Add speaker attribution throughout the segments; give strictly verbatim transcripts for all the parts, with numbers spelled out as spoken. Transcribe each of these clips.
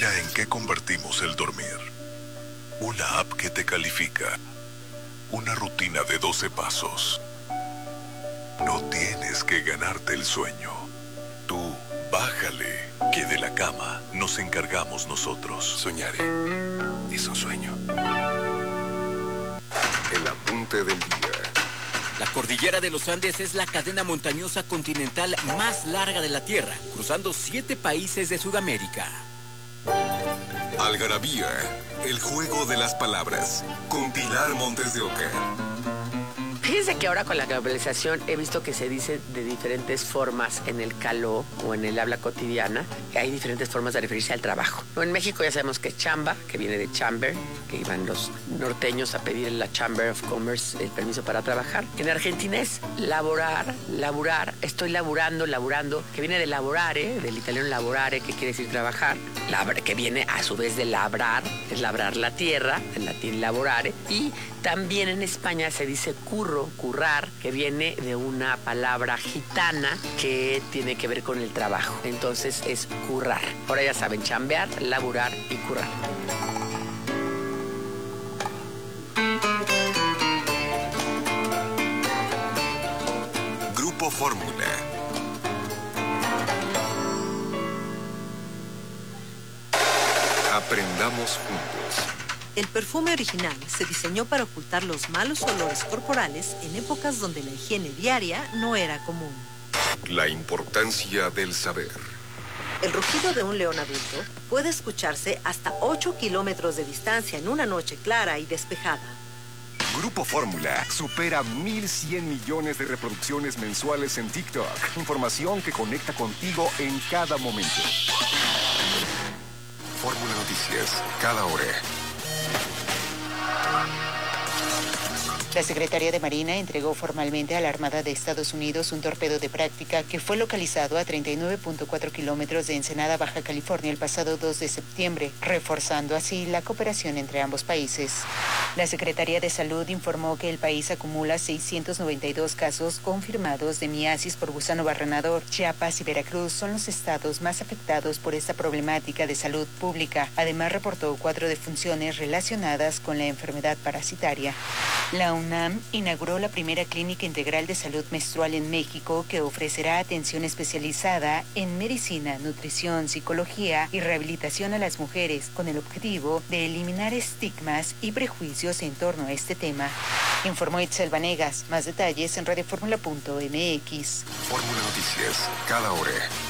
Speaker 1: Mira en qué convertimos el dormir. Una app que te califica. Una rutina de doce pasos. No tienes que ganarte el sueño. Tú, bájale, que de la cama nos encargamos nosotros.
Speaker 2: Soñaré. Es un sueño. El apunte del día.
Speaker 3: La cordillera de los Andes es la cadena montañosa continental más larga de la Tierra, cruzando siete países de Sudamérica.
Speaker 2: Algarabía, el juego de las palabras, con Pilar Montes de Oca.
Speaker 4: Fíjense que ahora con la globalización he visto que se dice de diferentes formas en el caló o en el habla cotidiana. Hay diferentes formas de referirse al trabajo. En México ya sabemos que es chamba, que viene de chamber, que iban los norteños a pedir en la Chamber of Commerce el permiso para trabajar. En Argentina es laborar, laburar, estoy laburando, laburando, que viene de laborare, del italiano laborare, que quiere decir trabajar, labra, que viene a su vez de labrar, es labrar la tierra, en latín laborare, y también en España se dice curro, currar, que viene de una palabra gitana que tiene que ver con el trabajo. Entonces es currar. Ahora ya saben, chambear, laburar y currar.
Speaker 2: Grupo Fórmula. Aprendamos juntos.
Speaker 5: El perfume original se diseñó para ocultar los malos olores corporales en épocas donde la higiene diaria no era común.
Speaker 2: La importancia del saber.
Speaker 5: El rugido de un león adulto puede escucharse hasta ocho kilómetros de distancia en una noche clara y despejada.
Speaker 2: Grupo Fórmula supera mil cien millones de reproducciones mensuales en TikTok. Información que conecta contigo en cada momento. Fórmula Noticias, cada hora.
Speaker 6: La Secretaría de Marina entregó formalmente a la Armada de Estados Unidos un torpedo de práctica que fue localizado a treinta y nueve punto cuatro kilómetros de Ensenada, Baja California, el pasado dos de septiembre, reforzando así la cooperación entre ambos países. La Secretaría de Salud informó que el país acumula seiscientos noventa y dos casos confirmados de miasis por gusano barrenador. Chiapas y Veracruz son los estados más afectados por esta problemática de salud pública. Además, reportó cuatro defunciones relacionadas con la enfermedad parasitaria. La UNAM inauguró la primera clínica integral de salud menstrual en México que ofrecerá atención especializada en medicina, nutrición, psicología y rehabilitación a las mujeres con el objetivo de eliminar estigmas y prejuicios en torno a este tema. Informó Itzel Vanegas. Más detalles en radioformula punto m x.
Speaker 2: Fórmula Noticias, cada hora.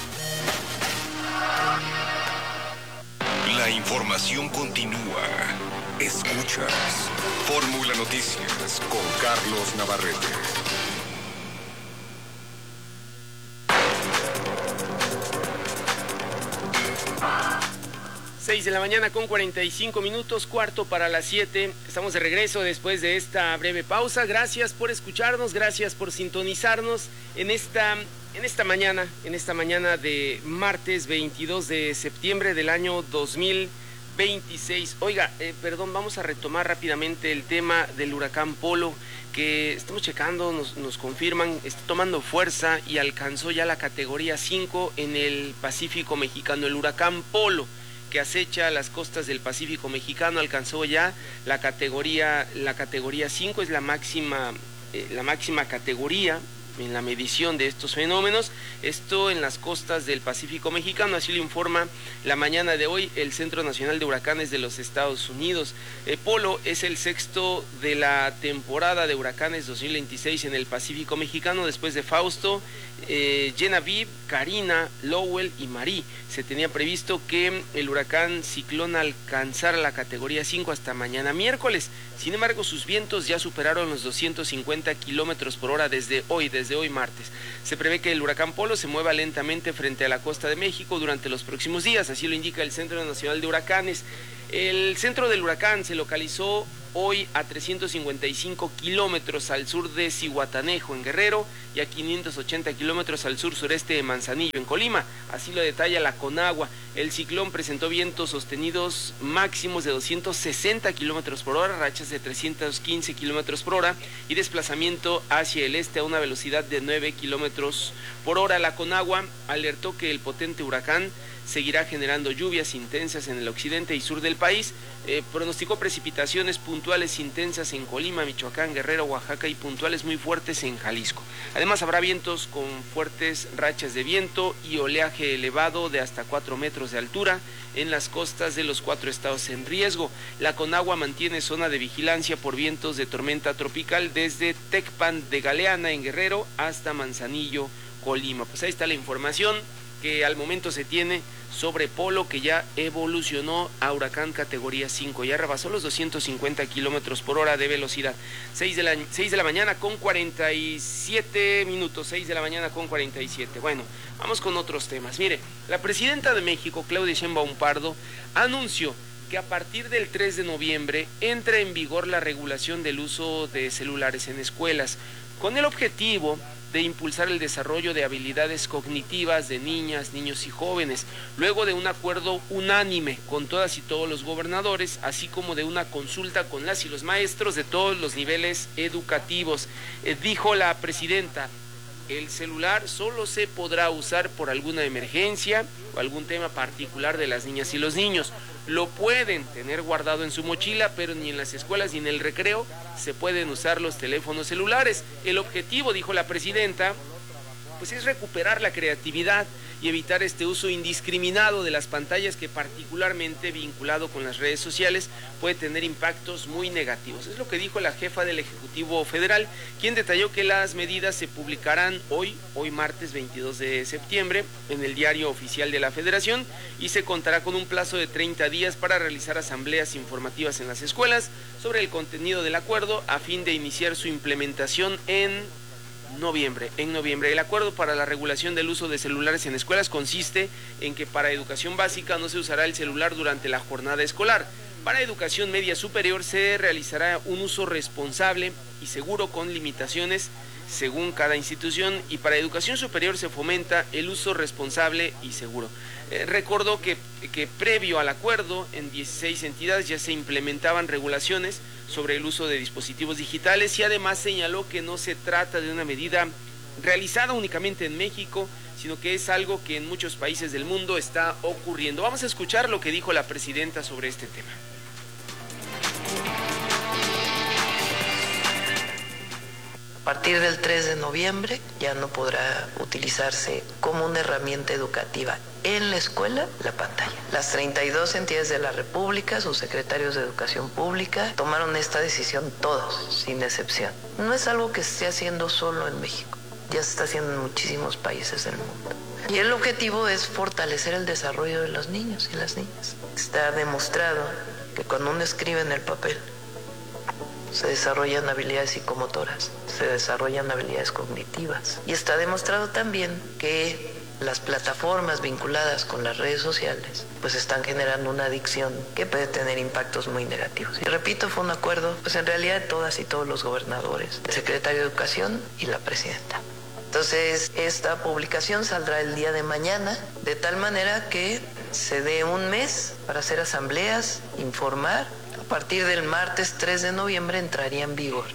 Speaker 2: La información continúa. Escuchas Fórmula Noticias con Carlos Navarrete.
Speaker 7: seis de la mañana con cuarenta y cinco minutos, cuarto para las siete. Estamos de regreso después de esta breve pausa. Gracias por escucharnos, gracias por sintonizarnos en esta, en esta mañana, en esta mañana de martes veintidós de septiembre del año dos mil veintiséis. Oiga, eh, perdón, vamos a retomar rápidamente el tema del huracán Polo, que estamos checando, nos, nos confirman, está tomando fuerza y alcanzó ya la categoría cinco en el Pacífico mexicano. El huracán Polo, que acecha las costas del Pacífico mexicano, alcanzó ya la categoría la categoría cinco, es la máxima eh, la máxima categoría en la medición de estos fenómenos, esto en las costas del Pacífico mexicano, así lo informa la mañana de hoy el Centro Nacional de Huracanes de los Estados Unidos. Eh, Polo es el sexto de la temporada de huracanes dos mil veintiséis en el Pacífico mexicano, después de Fausto, eh, Genevieve, Karina, Lowell y Marie. Se tenía previsto que el huracán ciclón alcanzara la categoría cinco hasta mañana miércoles. Sin embargo, sus vientos ya superaron los doscientos cincuenta kilómetros por hora desde hoy, desde hoy martes. Se prevé que el huracán Polo se mueva lentamente frente a la costa de México durante los próximos días, así lo indica el Centro Nacional de Huracanes. El centro del huracán se localizó hoy a trescientos cincuenta y cinco kilómetros al sur de Zihuatanejo, en Guerrero, y a quinientos ochenta kilómetros al sur-sureste de Manzanillo, en Colima. Así lo detalla la Conagua. El ciclón presentó vientos sostenidos máximos de doscientos sesenta kilómetros por hora, rachas de trescientos quince kilómetros por hora y desplazamiento hacia el este a una velocidad de nueve kilómetros por hora. La Conagua alertó que el potente huracán seguirá generando lluvias intensas en el occidente y sur del país. Eh, pronosticó precipitaciones puntuales intensas en Colima, Michoacán, Guerrero, Oaxaca y puntuales muy fuertes en Jalisco. Además habrá vientos con fuertes rachas de viento y oleaje elevado de hasta cuatro metros de altura en las costas de los cuatro estados en riesgo. La Conagua mantiene zona de vigilancia por vientos de tormenta tropical desde Tecpan de Galeana en Guerrero hasta Manzanillo, Colima. Pues ahí está la información que al momento se tiene sobre Polo, que ya evolucionó a huracán categoría cinco, ya rebasó los doscientos cincuenta kilómetros por hora de velocidad. seis de la, seis de la mañana con cuarenta y siete minutos, seis de la mañana con cuarenta y siete. Bueno, vamos con otros temas. Mire, la presidenta de México, Claudia Sheinbaum Pardo, anunció que a partir del tres de noviembre entra en vigor la regulación del uso de celulares en escuelas, con el objetivo de impulsar el desarrollo de habilidades cognitivas de niñas, niños y jóvenes, luego de un acuerdo unánime con todas y todos los gobernadores, así como de una consulta con las y los maestros de todos los niveles educativos. Eh, dijo la presidenta, el celular solo se podrá usar por alguna emergencia o algún tema particular de las niñas y los niños. Lo pueden tener guardado en su mochila, pero ni en las escuelas ni en el recreo se pueden usar los teléfonos celulares. El objetivo, dijo la presidenta, pues es recuperar la creatividad y evitar este uso indiscriminado de las pantallas que, particularmente vinculado con las redes sociales, puede tener impactos muy negativos. Es lo que dijo la jefa del Ejecutivo Federal, quien detalló que las medidas se publicarán hoy, hoy martes veintidós de septiembre, en el Diario Oficial de la Federación, y se contará con un plazo de treinta días para realizar asambleas informativas en las escuelas sobre el contenido del acuerdo a fin de iniciar su implementación en noviembre. En noviembre, el acuerdo para la regulación del uso de celulares en escuelas consiste en que para educación básica no se usará el celular durante la jornada escolar. Para educación media superior se realizará un uso responsable y seguro con limitaciones según cada institución, y para educación superior se fomenta el uso responsable y seguro. Eh, recordó que, que previo al acuerdo en dieciséis entidades ya se implementaban regulaciones sobre el uso de dispositivos digitales, y además señaló que no se trata de una medida realizada únicamente en México, sino que es algo que en muchos países del mundo está ocurriendo. Vamos a escuchar lo que dijo la presidenta sobre este tema.
Speaker 8: A partir del tres de noviembre ya no podrá utilizarse como una herramienta educativa en la escuela la pantalla. Las treinta y dos entidades de la República, sus secretarios de Educación Pública, tomaron esta decisión todos, sin excepción. No es algo que se esté haciendo solo en México, ya se está haciendo en muchísimos países del mundo. Y el objetivo es fortalecer el desarrollo de los niños y las niñas. Está demostrado que cuando uno escribe en el papel, se desarrollan habilidades psicomotoras, se desarrollan habilidades cognitivas. Y está demostrado también que las plataformas vinculadas con las redes sociales pues están generando una adicción que puede tener impactos muy negativos. Y repito, fue un acuerdo pues en realidad de todas y todos los gobernadores, el secretario de Educación y la presidenta. Entonces, esta publicación saldrá el día de mañana, de tal manera que se dé un mes para hacer asambleas, informar. A partir del martes tres de noviembre entraría en vigor.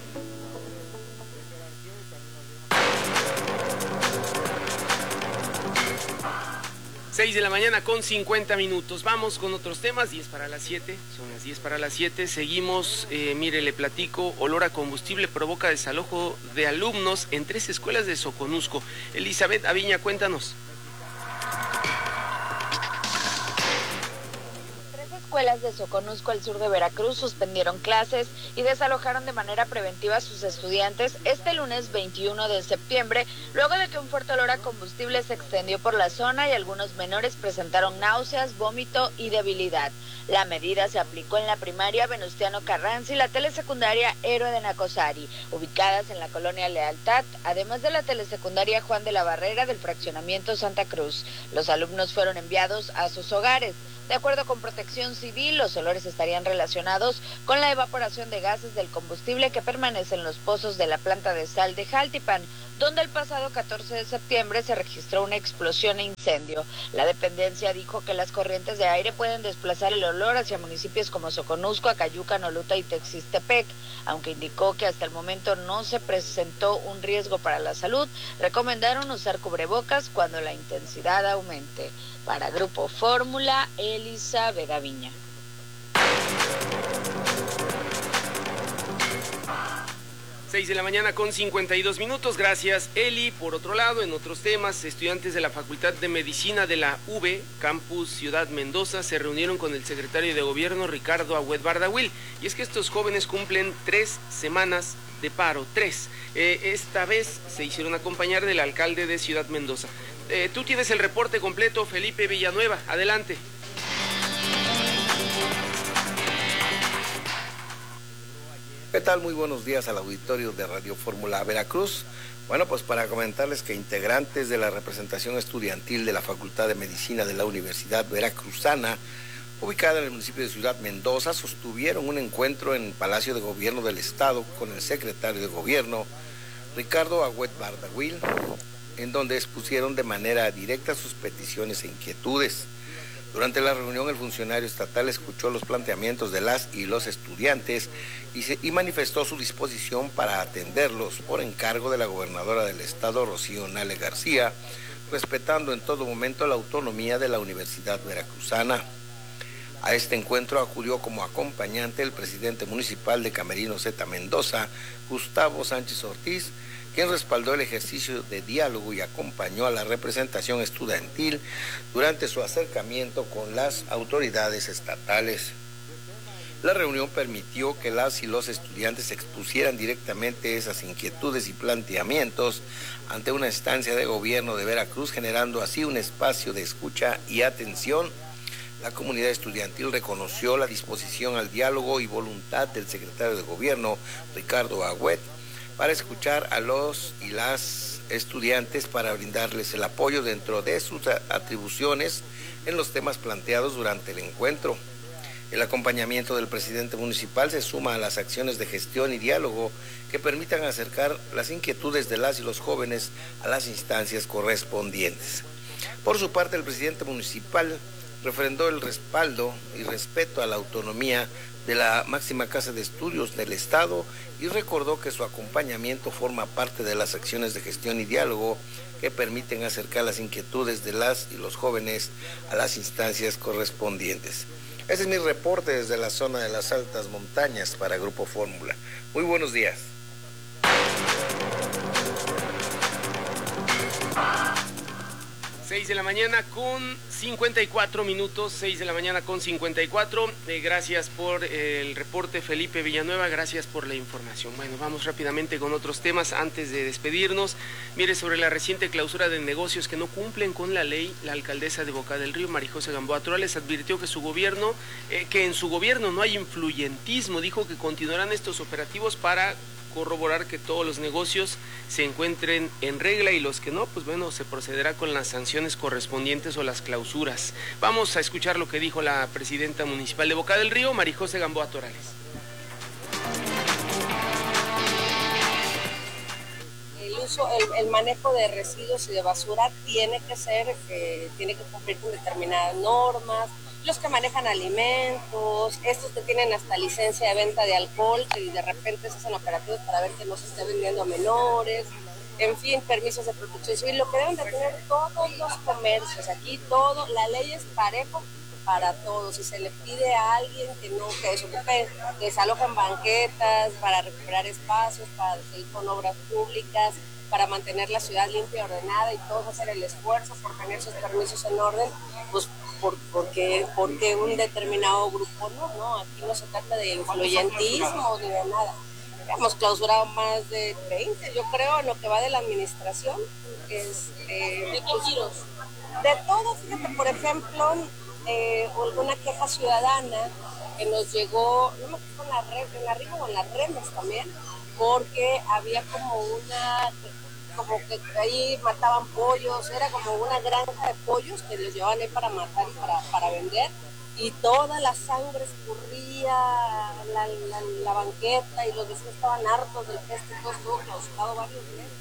Speaker 7: seis de la mañana con cincuenta minutos. Vamos con otros temas. diez para las siete. Son las diez para las siete. Seguimos. Eh, mire, le platico. Olor a combustible provoca desalojo de alumnos en tres escuelas de Soconusco. Elizabeth Aviña, cuéntanos.
Speaker 9: Escuelas de Soconusco, al sur de Veracruz, suspendieron clases y desalojaron de manera preventiva a sus estudiantes este lunes veintiuno de septiembre, luego de que un fuerte olor a combustible se extendió por la zona y algunos menores presentaron náuseas, vómito y debilidad. La medida se aplicó en la primaria Venustiano Carranza y la telesecundaria Héroe de Nacosari, ubicadas en la colonia Lealtad, además de la telesecundaria Juan de la Barrera del fraccionamiento Santa Cruz. Los alumnos fueron enviados a sus hogares. De acuerdo con Protección Civil, los olores estarían relacionados con la evaporación de gases del combustible que permanece en los pozos de la planta de sal de Jaltipan, donde el pasado catorce de septiembre se registró una explosión e incendio. La dependencia dijo que las corrientes de aire pueden desplazar el olor hacia municipios como Soconusco, Acayuca, Noluta y Texistepec. Aunque indicó que hasta el momento no se presentó un riesgo para la salud, recomendaron usar cubrebocas cuando la intensidad aumente. Para Grupo Fórmula, Elisa Vedaviña.
Speaker 7: seis de la mañana con cincuenta y dos minutos. Gracias, Eli. Por otro lado, en otros temas, estudiantes de la Facultad de Medicina de la U B, Campus Ciudad Mendoza, se reunieron con el secretario de Gobierno, Ricardo Agüed Bardawil. Y es que estos jóvenes cumplen tres semanas de paro, tres. Eh, esta vez se hicieron acompañar del alcalde de Ciudad Mendoza. Eh, tú tienes el reporte completo, Felipe Villanueva. Adelante.
Speaker 10: ¿Qué tal? Muy buenos días al auditorio de Radio Fórmula Veracruz. Bueno, pues para comentarles que integrantes de la representación estudiantil de la Facultad de Medicina de la Universidad Veracruzana, ubicada en el municipio de Ciudad Mendoza, sostuvieron un encuentro en el Palacio de Gobierno del Estado con el secretario de Gobierno, Ricardo Agüed Bardawil, en donde expusieron de manera directa sus peticiones e inquietudes. Durante la reunión, el funcionario estatal escuchó los planteamientos de las y los estudiantes y, se, y manifestó su disposición para atenderlos por encargo de la gobernadora del estado, Rocío Nale García, respetando en todo momento la autonomía de la Universidad Veracruzana. A este encuentro acudió como acompañante el presidente municipal de Camerino Zeta Mendoza, Gustavo Sánchez Ortiz, quien respaldó el ejercicio de diálogo y acompañó a la representación estudiantil durante su acercamiento con las autoridades estatales. La reunión permitió que las y los estudiantes expusieran directamente esas inquietudes y planteamientos ante una instancia de gobierno de Veracruz, generando así un espacio de escucha y atención. La comunidad estudiantil reconoció la disposición al diálogo y voluntad del secretario de Gobierno, Ricardo Agüed, para escuchar a los y las estudiantes para brindarles el apoyo dentro de sus atribuciones en los temas planteados durante el encuentro. El acompañamiento del presidente municipal se suma a las acciones de gestión y diálogo que permitan acercar las inquietudes de las y los jóvenes a las instancias correspondientes. Por su parte, el presidente municipal refrendó el respaldo y respeto a la autonomía de la máxima casa de estudios del Estado y recordó que su acompañamiento forma parte de las acciones de gestión y diálogo que permiten acercar las inquietudes de las y los jóvenes a las instancias correspondientes. Ese es mi reporte desde la zona de las altas montañas para Grupo Fórmula. Muy buenos días.
Speaker 7: seis de la mañana con cincuenta y cuatro minutos, seis de la mañana con cincuenta y cuatro. Eh, gracias por eh, el reporte, Felipe Villanueva, gracias por la información. Bueno, vamos rápidamente con otros temas antes de despedirnos. Mire, sobre la reciente clausura de negocios que no cumplen con la ley, la alcaldesa de Boca del Río, Marijose Gamboa Torales, advirtió que su gobierno, eh, que en su gobierno no hay influyentismo. Dijo que continuarán estos operativos para corroborar que todos los negocios se encuentren en regla y los que no, pues bueno, se procederá con las sanciones correspondientes o las clausuras. Vamos a escuchar lo que dijo la presidenta municipal de Boca del Río, Marijose Gamboa Torales.
Speaker 11: El uso, el, el manejo de residuos y de basura tiene que ser, eh, tiene que cumplir con determinadas normas. Los que manejan alimentos, estos que tienen hasta licencia de venta de alcohol, que de repente se hacen operativos para ver que no se esté vendiendo a menores, en fin, permisos de protección civil, lo que deben de tener todos los comercios, aquí todo, la ley es parejo para todos. Si se le pide a alguien que no, que desocupe, que desalojen banquetas para recuperar espacios, para seguir con obras públicas, para mantener la ciudad limpia y ordenada y todos hacer el esfuerzo por tener sus permisos en orden, pues por, porque, porque un determinado grupo no, no, aquí no se trata de influyentismo ni de nada. Hemos clausurado más de veinte, yo creo, en lo que va de la administración. Este, ¿De qué giros? De todo, fíjate, por ejemplo, eh, alguna queja ciudadana que nos llegó, no me acuerdo en la red, en la Rigo o en las redes también, porque había como una, como que ahí mataban pollos, era como una granja de pollos que los llevaban ahí para matar y para, para vender, y toda la sangre escurría la, la, la banqueta y los vecinos estaban hartos del peste, todo estuvo clausurado varios meses.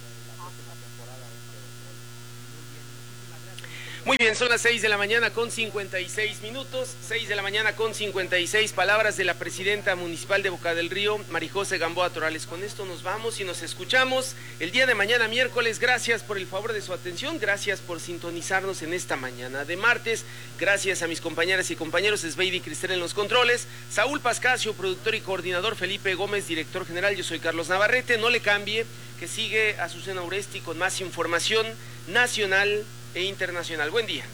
Speaker 7: Muy bien, son las seis de la mañana con cincuenta y seis minutos, seis de la mañana con cincuenta y seis, palabras de la presidenta municipal de Boca del Río, Marijose Gamboa Torales. Con esto nos vamos y nos escuchamos el día de mañana, miércoles. Gracias por el favor de su atención, gracias por sintonizarnos en esta mañana de martes, gracias a mis compañeras y compañeros, Esbeidi Cristel en los controles, Saúl Pascasio, productor y coordinador, Felipe Gómez, director general. Yo soy Carlos Navarrete, no le cambie, que sigue Azucena Uresti con más información nacional e internacional. Buen día.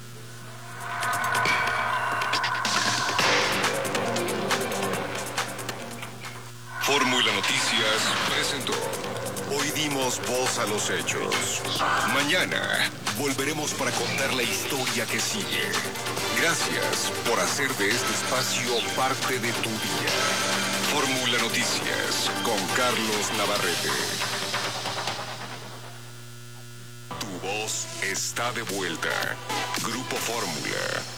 Speaker 2: Fórmula Noticias presentó. Hoy dimos voz a los hechos. Mañana volveremos para contar la historia que sigue. Gracias por hacer de este espacio parte de tu día. Fórmula Noticias con Carlos Navarrete. Tu voz está de vuelta. Grupo Fórmula.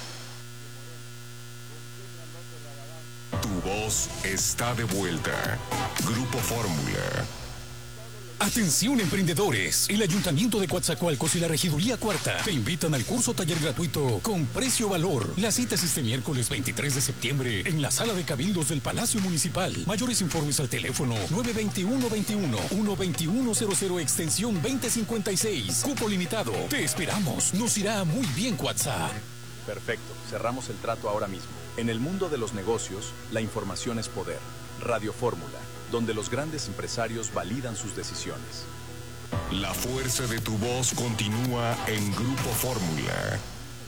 Speaker 2: Tu voz está de vuelta. Grupo Fórmula.
Speaker 12: Atención emprendedores, el Ayuntamiento de Coatzacoalcos y la Regiduría Cuarta te invitan al curso taller gratuito con precio valor. La cita es este miércoles veintitrés de septiembre en la sala de cabildos del Palacio Municipal. Mayores informes al teléfono nueve dos uno, veintiuno, uno veintiuno cero cero extensión veinte cincuenta y seis. Cupo limitado. Te esperamos. Nos irá muy bien, Coatza.
Speaker 13: Perfecto. Cerramos el trato ahora mismo. En el mundo de los negocios, la información es poder. Radio Fórmula, donde los grandes empresarios validan sus decisiones.
Speaker 2: La fuerza de tu voz continúa en Grupo Fórmula.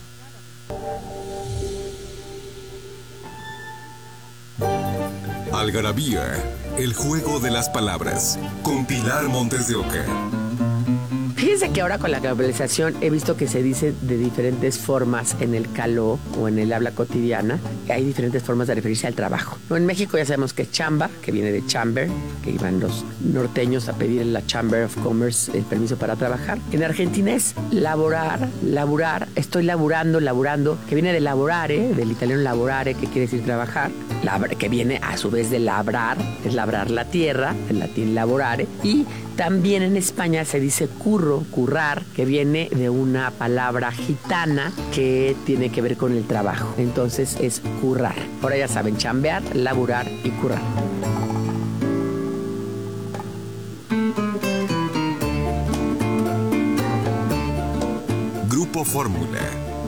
Speaker 2: Algarabía, el juego de las palabras, con Pilar Montes de Oca.
Speaker 4: Fíjense que ahora con la globalización he visto que se dice de diferentes formas en el caló o en el habla cotidiana. Hay diferentes formas de referirse al trabajo. ¿No? En México ya sabemos que chamba, que viene de chamber, que iban los norteños a pedir en la Chamber of Commerce el permiso para trabajar. En Argentina es laborar, laburar, estoy laburando, laburando, que viene de laborare, del italiano laborare, que quiere decir trabajar, labra, que viene a su vez de labrar, es labrar la tierra, en latín laborare, y también en España se dice curro, currar, que viene de una palabra gitana que tiene que ver con el trabajo. Entonces es currar. Ahora ya saben, chambear, laburar y currar.
Speaker 2: Grupo Fórmula.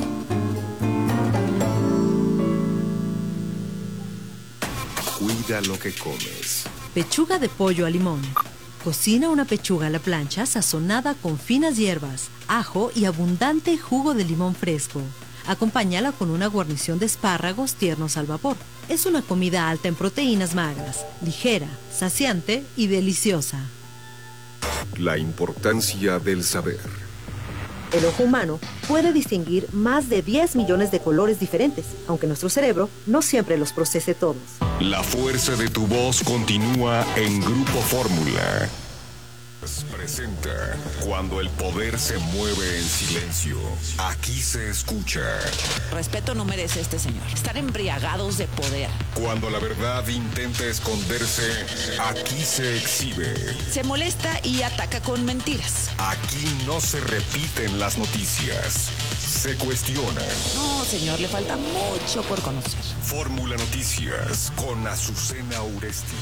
Speaker 2: Cuida lo que comes.
Speaker 5: Pechuga de pollo a limón. Cocina una pechuga a la plancha sazonada con finas hierbas, ajo y abundante jugo de limón fresco. Acompáñala con una guarnición de espárragos tiernos al vapor. Es una comida alta en proteínas magras, ligera, saciante y deliciosa.
Speaker 2: La importancia del saber.
Speaker 14: El ojo humano puede distinguir más de diez millones de colores diferentes, aunque nuestro cerebro no siempre los procese todos.
Speaker 2: La fuerza de tu voz continúa en Grupo Fórmula. Presenta Cuando el poder se mueve en silencio. Aquí se escucha.
Speaker 15: Respeto no merece este señor. Están embriagados de poder.
Speaker 2: Cuando la verdad intenta esconderse, aquí se exhibe.
Speaker 15: Se molesta y ataca con mentiras.
Speaker 2: Aquí no se repiten las noticias. Se cuestionan.
Speaker 15: No, señor, le falta mucho por conocer.
Speaker 2: Fórmula Noticias con Azucena Uresti.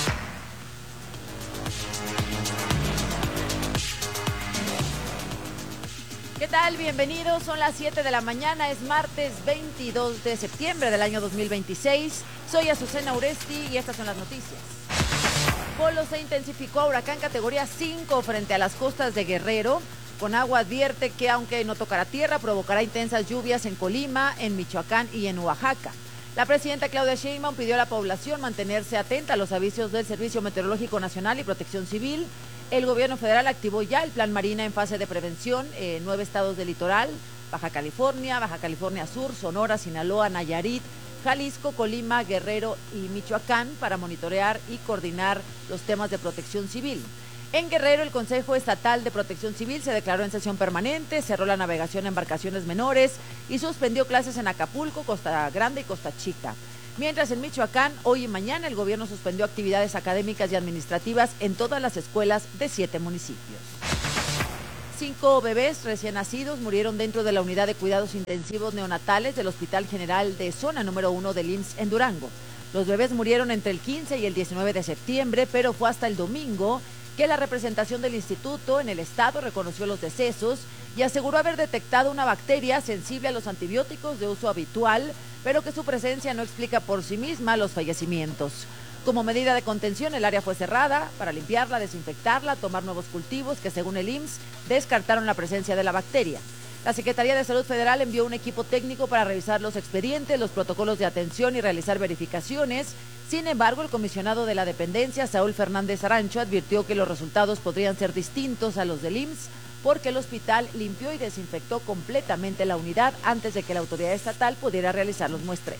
Speaker 16: ¿Qué tal? Bienvenidos, son las siete de la mañana, es martes veintidós de septiembre del año dos mil veintiséis. Soy Azucena Uresti y estas son las noticias. Polo se intensificó a huracán categoría cinco frente a las costas de Guerrero. Conagua advierte que aunque no tocará tierra, provocará intensas lluvias en Colima, en Michoacán y en Oaxaca. La presidenta Claudia Sheinbaum pidió a la población mantenerse atenta a los avisos del Servicio Meteorológico Nacional y Protección Civil. El gobierno federal activó ya el Plan Marina en fase de prevención en nueve estados del litoral: Baja California, Baja California Sur, Sonora, Sinaloa, Nayarit, Jalisco, Colima, Guerrero y Michoacán, para monitorear y coordinar los temas de protección civil. En Guerrero, el Consejo Estatal de Protección Civil se declaró en sesión permanente, cerró la navegación a embarcaciones menores y suspendió clases en Acapulco, Costa Grande y Costa Chica. Mientras en Michoacán, hoy y mañana, el gobierno suspendió actividades académicas y administrativas en todas las escuelas de siete municipios. Cinco bebés recién nacidos murieron dentro de la unidad de cuidados intensivos neonatales del Hospital General de Zona número uno del I M S S en Durango. Los bebés murieron entre el quince y el diecinueve de septiembre, pero fue hasta el domingo que la representación del instituto en el estado reconoció los decesos y aseguró haber detectado una bacteria sensible a los antibióticos de uso habitual, pero que su presencia no explica por sí misma los fallecimientos. Como medida de contención, el área fue cerrada para limpiarla, desinfectarla, tomar nuevos cultivos que, según el I M S S, descartaron la presencia de la bacteria. La Secretaría de Salud Federal envió un equipo técnico para revisar los expedientes, los protocolos de atención y realizar verificaciones. Sin embargo, el comisionado de la dependencia, Saúl Fernández Arancho, advirtió que los resultados podrían ser distintos a los del I M S S porque el hospital limpió y desinfectó completamente la unidad antes de que la autoridad estatal pudiera realizar los muestreos.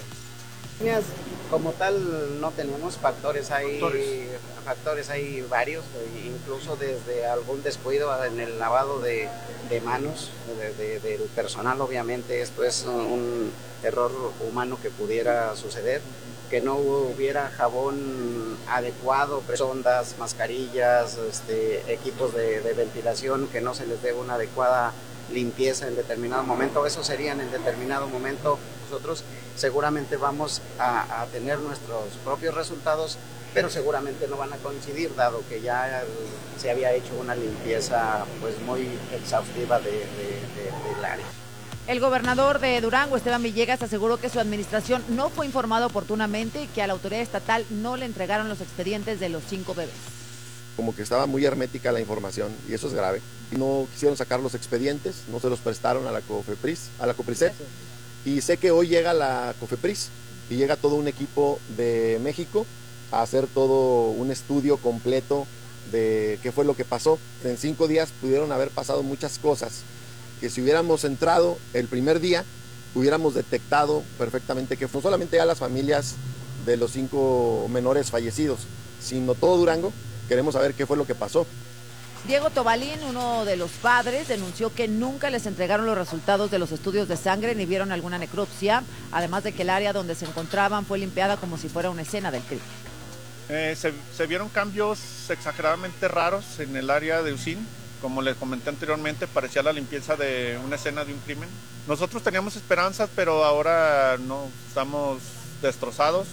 Speaker 17: Como tal no tenemos factores, hay factores, factores hay varios, incluso desde algún descuido en el lavado de, de manos de, de, del personal. Obviamente esto es un error humano que pudiera suceder, que no hubiera jabón adecuado, sondas, mascarillas, este, equipos de, de ventilación, que no se les dé una adecuada limpieza en determinado momento. Eso sería en determinado momento. Nosotros seguramente vamos a, a tener nuestros propios resultados, pero seguramente no van a coincidir, dado que ya el, se había hecho una limpieza pues muy exhaustiva de, de, de, del área.
Speaker 16: El gobernador de Durango, Esteban Villegas, aseguró que su administración no fue informada oportunamente y que a la autoridad estatal no le entregaron los expedientes de los cinco bebés.
Speaker 18: Como que estaba muy hermética la información y eso es grave. No quisieron sacar los expedientes, no se los prestaron a la COFEPRIS, a la COPRISET. Y sé que hoy llega la COFEPRIS y llega todo un equipo de México a hacer todo un estudio completo de qué fue lo que pasó. En cinco días pudieron haber pasado muchas cosas que si hubiéramos entrado el primer día, hubiéramos detectado perfectamente que no solamente a las familias de los cinco menores fallecidos, sino todo Durango. Queremos saber qué fue lo que pasó.
Speaker 16: Diego Tobalín, uno de los padres, denunció que nunca les entregaron los resultados de los estudios de sangre ni vieron alguna necropsia, además de que el área donde se encontraban fue limpiada como si fuera una escena del crimen.
Speaker 19: Eh, se, se vieron cambios exageradamente raros en el área de U S I N. Como les comenté anteriormente, parecía la limpieza de una escena de un crimen. Nosotros teníamos esperanzas, pero ahora no, estamos destrozados.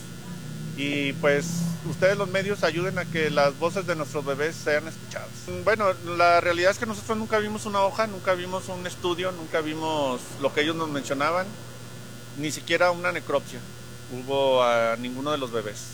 Speaker 19: Y pues ustedes los medios ayuden a que las voces de nuestros bebés sean escuchadas. Bueno, la realidad es que nosotros nunca vimos una hoja, nunca vimos un estudio, nunca vimos lo que ellos nos mencionaban, ni siquiera una necropsia hubo a ninguno de los bebés.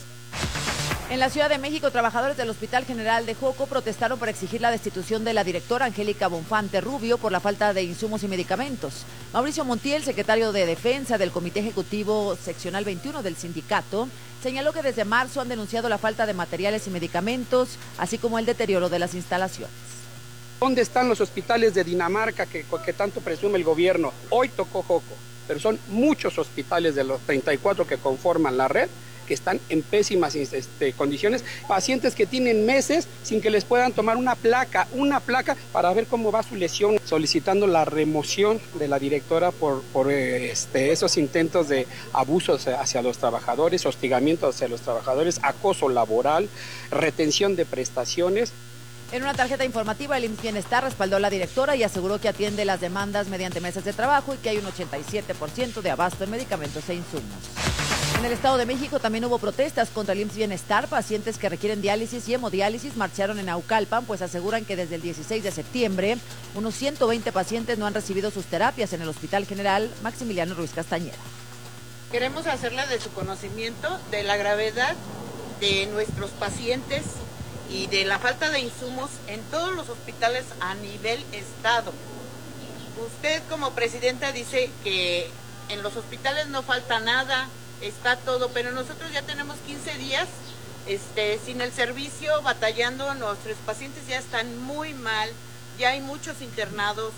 Speaker 16: En la Ciudad de México, trabajadores del Hospital General de Joco protestaron por exigir la destitución de la directora Angélica Bonfante Rubio por la falta de insumos y medicamentos. Mauricio Montiel, secretario de Defensa del Comité Ejecutivo Seccional veintiuno del sindicato, señaló que desde marzo han denunciado la falta de materiales y medicamentos, así como el deterioro de las instalaciones.
Speaker 20: ¿Dónde están los hospitales de Dinamarca que, que tanto presume el gobierno? Hoy tocó Joco, pero son muchos hospitales de los treinta y cuatro que conforman la red que están en pésimas este, condiciones, pacientes que tienen meses sin que les puedan tomar una placa, una placa para ver cómo va su lesión, solicitando la remoción de la directora por, por este, esos intentos de abusos hacia los trabajadores, hostigamiento hacia los trabajadores, acoso laboral, retención de prestaciones.
Speaker 16: En una tarjeta informativa, el I M S S Bienestar respaldó a la directora y aseguró que atiende las demandas mediante mesas de trabajo y que hay un ochenta y siete por ciento de abasto en medicamentos e insumos. En el Estado de México también hubo protestas contra el I M S S Bienestar. Pacientes que requieren diálisis y hemodiálisis marcharon en Naucalpan, pues aseguran que desde el dieciséis de septiembre unos ciento veinte pacientes no han recibido sus terapias en el Hospital General Maximiliano Ruiz Castañeda.
Speaker 21: Queremos hacerles de su conocimiento de la gravedad de nuestros pacientes y de la falta de insumos en todos los hospitales a nivel estado. Usted como presidenta dice que en los hospitales no falta nada, está todo, pero nosotros ya tenemos quince días este, sin el servicio, batallando, nuestros pacientes ya están muy mal, ya hay muchos internados.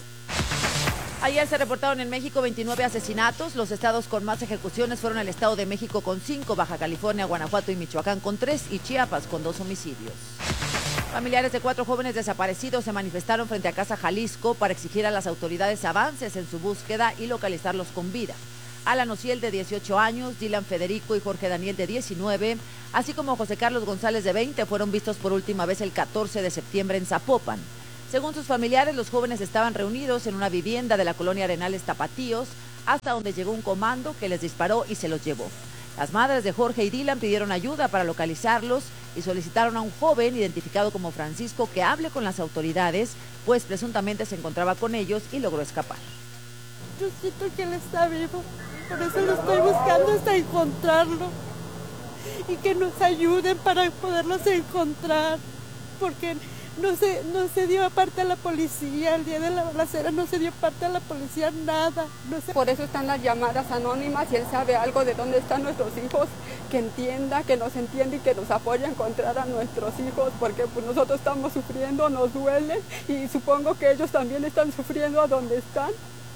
Speaker 16: Ayer se reportaron en México veintinueve asesinatos. Los estados con más ejecuciones fueron el Estado de México con cinco, Baja California, Guanajuato y Michoacán con tres y Chiapas con dos homicidios. Familiares de cuatro jóvenes desaparecidos se manifestaron frente a Casa Jalisco para exigir a las autoridades avances en su búsqueda y localizarlos con vida. Alan Ociel, de dieciocho años, Dylan Federico y Jorge Daniel, de diecinueve, así como José Carlos González, de veinte, fueron vistos por última vez el catorce de septiembre en Zapopan. Según sus familiares, los jóvenes estaban reunidos en una vivienda de la colonia Arenales Tapatíos, hasta donde llegó un comando que les disparó y se los llevó. Las madres de Jorge y Dylan pidieron ayuda para localizarlos y solicitaron a un joven identificado como Francisco que hable con las autoridades, pues presuntamente se encontraba con ellos y logró escapar.
Speaker 1: Yo siento que él está vivo, por eso lo estoy buscando hasta encontrarlo y que nos ayuden para poderlos encontrar, porque no se, no se dio parte a la policía, el día de la balacera no se dio parte a la policía, nada. No se...
Speaker 22: Por eso están las llamadas anónimas, y él sabe algo de dónde están nuestros hijos, que entienda, que nos entienda y que nos apoye a encontrar a nuestros hijos, porque pues nosotros estamos sufriendo, nos duele, y supongo que ellos también están sufriendo a donde están.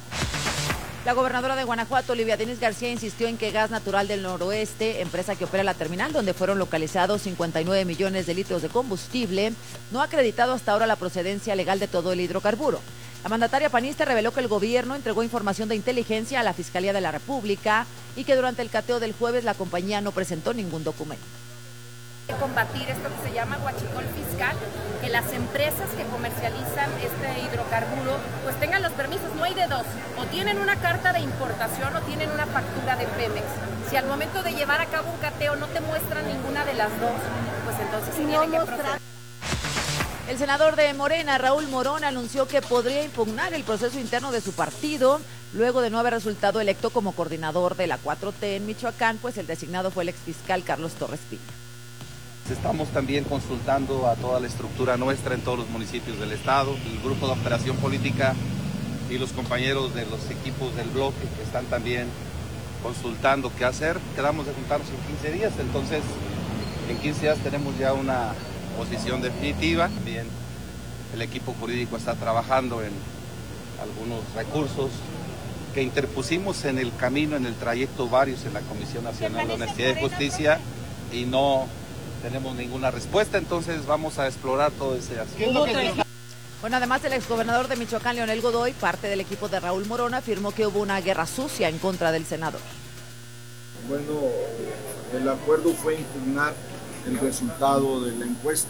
Speaker 16: La gobernadora de Guanajuato, Olivia Denis García, insistió en que Gas Natural del Noroeste, empresa que opera la terminal donde fueron localizados cincuenta y nueve millones de litros de combustible, no ha acreditado hasta ahora la procedencia legal de todo el hidrocarburo. La mandataria panista reveló que el gobierno entregó información de inteligencia a la Fiscalía de la República y que durante el cateo del jueves la compañía no presentó ningún documento.
Speaker 23: Combatir esto que se llama huachicol fiscal, que las empresas que comercializan este hidrocarburo pues tengan los permisos, no hay de dos, o tienen una carta de importación o tienen una factura de Pemex. Si al momento de llevar a cabo un cateo no te muestran ninguna de las dos, pues entonces sí tienen que proceder.
Speaker 16: El senador de Morena, Raúl Morón, anunció que podría impugnar el proceso interno de su partido luego de no haber resultado electo como coordinador de la cuatro T en Michoacán, pues el designado fue el exfiscal Carlos Torres Pina.
Speaker 24: Estamos también consultando a toda la estructura nuestra en todos los municipios del estado, el grupo de operación política y los compañeros de los equipos del bloque que están también consultando qué hacer. Quedamos de juntarnos en quince días, entonces en quince días tenemos ya una posición definitiva. También el equipo jurídico está trabajando en algunos recursos que interpusimos en el camino, en el trayecto varios en la Comisión Nacional de Honestidad y Justicia y no tenemos ninguna respuesta, entonces vamos a explorar todo ese asunto.
Speaker 16: Bueno, además el exgobernador de Michoacán, Leonel Godoy, parte del equipo de Raúl Morón, afirmó que hubo una guerra sucia en contra del senador.
Speaker 25: Bueno, el acuerdo fue impugnar el resultado de la encuesta.